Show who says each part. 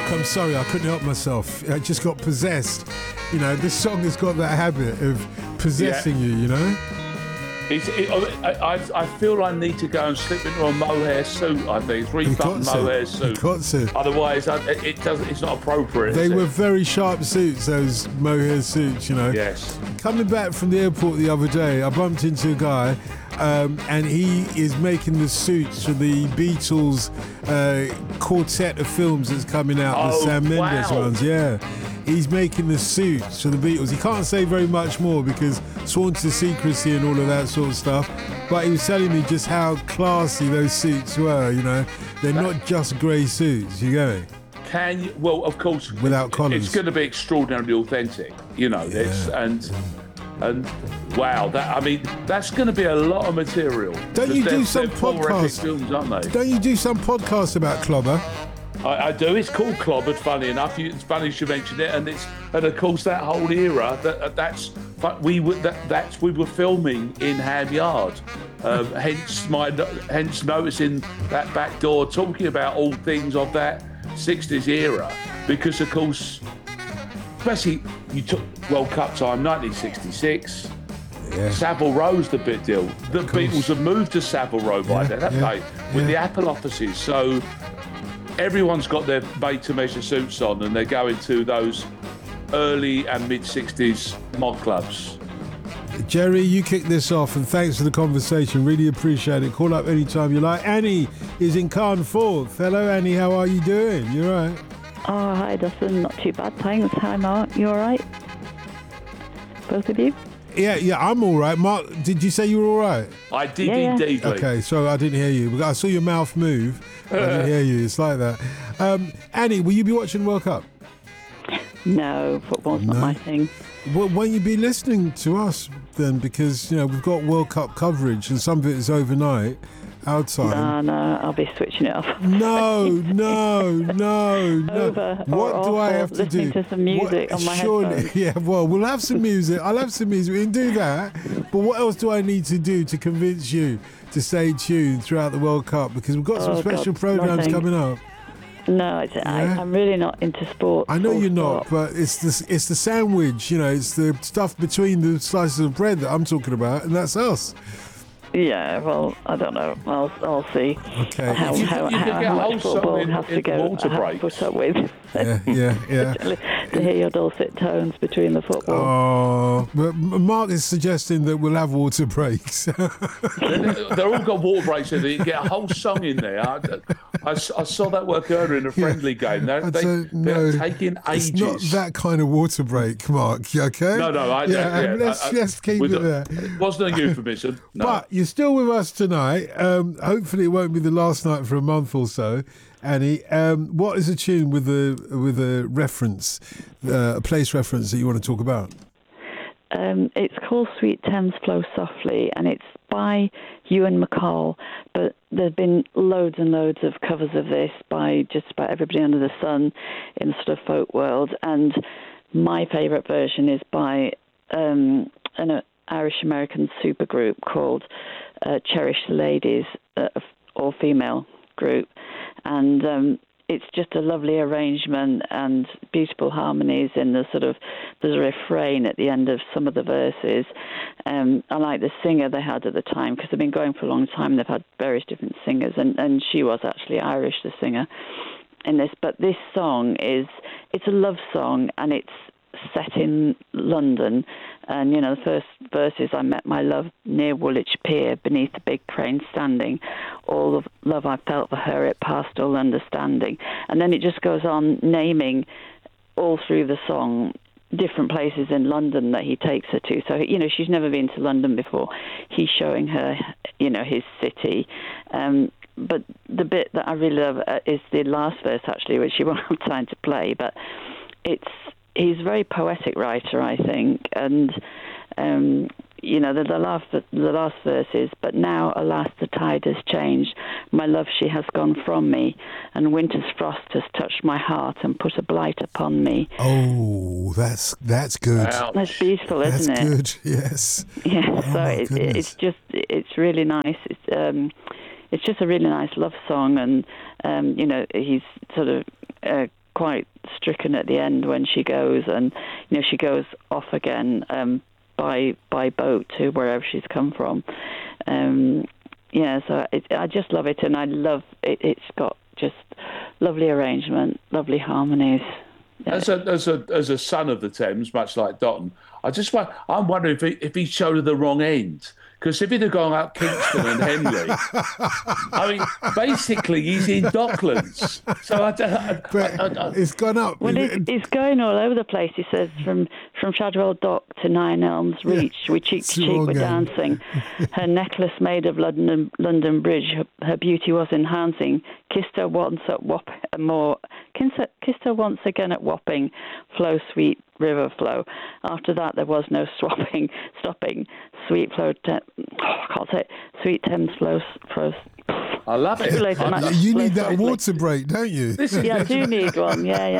Speaker 1: Mark, I'm sorry, I couldn't help myself. I just got possessed. You know, this song has got that habit of possessing you, you know?
Speaker 2: I feel I need to go and slip into a mohair suit, I think. 3-button mohair suit.
Speaker 1: You've got to.
Speaker 2: Otherwise, it's not appropriate.
Speaker 1: They were very sharp suits, those mohair suits, you know?
Speaker 2: Yes.
Speaker 1: Coming back from the airport the other day, I bumped into a guy and he is making the suits for the Beatles quartet of films that's coming out, the Sam Mendes ones, yeah. He's making the suits for the Beatles. He can't say very much more because sworn to secrecy and all of that sort of stuff. But he was telling me just how classy those suits were, you know. They're not just grey suits, you get it?
Speaker 2: Can you? Well, of course.
Speaker 1: Without collars.
Speaker 2: It's going to be extraordinarily authentic, you know.
Speaker 1: Yeah.
Speaker 2: And wow, that's going to be a lot of material.
Speaker 1: Don't you do some podcasts?
Speaker 2: Films, aren't they?
Speaker 1: Don't you do some podcasts about Clobber?
Speaker 2: I do. It's called Clobbered. Funny enough, it's funny you mentioned it, and of course that whole era. We were filming in Ham Yard. Hence noticing that back door, talking about all things of that '60s era, because of course, especially you took World Cup time, 1966.
Speaker 1: Yeah.
Speaker 2: Savile Row's the big deal. The Beatles have moved to Savile Row by then, haven't they? With the Apple offices, so. Everyone's got their made-to-measure suits on and they're going to those early and mid-60s mod clubs.
Speaker 1: Jerry, you kick this off and thanks for the conversation. Really appreciate it. Call up anytime you like. Annie is in Carnforth. Hello, Annie. How are you doing? You all right?
Speaker 3: Oh, hi, Dustin. Not too bad, thanks. Hi, Mark. You all right? Both of you?
Speaker 1: Yeah, I'm all right. Mark, did you say you were all right?
Speaker 2: I did indeed.
Speaker 1: Okay, so I didn't hear you. I saw your mouth move. I didn't hear you. It's like that. Annie, will you be watching World Cup?
Speaker 3: No, football's not my thing.
Speaker 1: Well, won't you be listening to us then? Because, you know, we've got World Cup coverage and some of it is overnight, our time.
Speaker 3: No, I'll be switching it off.
Speaker 1: No.
Speaker 3: What
Speaker 1: do I have to do?
Speaker 3: Listening to some music on my headphones.
Speaker 1: Yeah, well, we'll have some music. I'll have some music. We can do that. But what else do I need to do to convince you to stay tuned throughout the World Cup? Because we've got some special programs coming up.
Speaker 3: No, I'm really not into sport.
Speaker 1: I know you're not, but it's the sandwich, you know, it's the stuff between the slices of bread that I'm talking about, and that's us.
Speaker 3: Yeah, well, I don't know. I'll see.
Speaker 1: Okay.
Speaker 3: How much football has to go put up with.
Speaker 1: Yeah.
Speaker 3: To hear your dulcet tones between the football.
Speaker 1: Oh, but Mark is suggesting that we'll have water breaks.
Speaker 2: They're all got water breaks in there. You get a whole song in there. I saw that work earlier in a friendly game. They're taking ages.
Speaker 1: It's not that kind of water break, Mark. Okay?
Speaker 2: No.
Speaker 1: Let's keep it there.
Speaker 2: It wasn't a euphemism. No.
Speaker 1: But you're still with us tonight. Hopefully, it won't be the last night for a month or so. Annie, what is a tune with a reference, a place reference that you want to talk about?
Speaker 3: It's called Sweet Thames Flow Softly, and it's by Ewan MacColl, but there's been loads and loads of covers of this by just about everybody under the sun in the sort of folk world, and my favourite version is by an Irish-American supergroup called Cherish the Ladies, all-female group, and it's just a lovely arrangement and beautiful harmonies in the sort of, there's a refrain at the end of some of the verses. I like the singer they had at the time, because they've been going for a long time. They've had various different singers, and she was actually Irish, the singer, in this. But this song it's a love song, and it's set in London. And, you know, the first verse is, I met my love near Woolwich Pier, beneath the big crane standing. All the love I felt for her, it passed all understanding. And then it just goes on naming all through the song different places in London that he takes her to. So, you know, she's never been to London before. He's showing her, you know, his city. But the bit that I really love is the last verse, actually, which you won't have time to play. But he's a very poetic writer, I think, and you know, the last verse is, but now, alas, the tide has changed. My love, she has gone from me, and winter's frost has touched my heart and put a blight upon me.
Speaker 1: Oh, that's good.
Speaker 2: Wow.
Speaker 3: That's beautiful, isn't it?
Speaker 1: That's good. Yes.
Speaker 3: Yeah. So it's really nice. It's just a really nice love song, and you know, he's sort of quite stricken at the end when she goes, and she goes off again by boat to wherever she's come from. So I just love it, and I love it. It's got just lovely arrangement, lovely harmonies. Yeah.
Speaker 2: As a son of the Thames, much like Dotton, I'm wondering if he showed her the wrong end. Because if he'd have gone up Kingston and Henley, I mean, basically he's in Docklands. So
Speaker 1: it's gone up.
Speaker 3: Well, it's going all over the place. He says from Shadwell Dock to Nine Elms Reach, we cheek to cheek were dancing. Her necklace made of London Bridge, her beauty was enhancing. Kissed her once again at Wapping. Flow, sweet river flow. After that, there was no stopping. Sweet flow. I can't say it. Sweet Thames flows.
Speaker 2: I love it.
Speaker 1: You need that water break, don't you?
Speaker 3: I do need one. Yeah.